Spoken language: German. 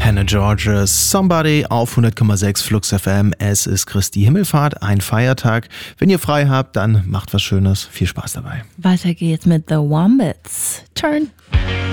Hannah Georges Somebody auf 100,6 Flux FM. Es ist Christi Himmelfahrt, ein Feiertag. Wenn ihr frei habt, dann macht was Schönes. Viel Spaß dabei. Weiter geht's mit The Wombats. Turn.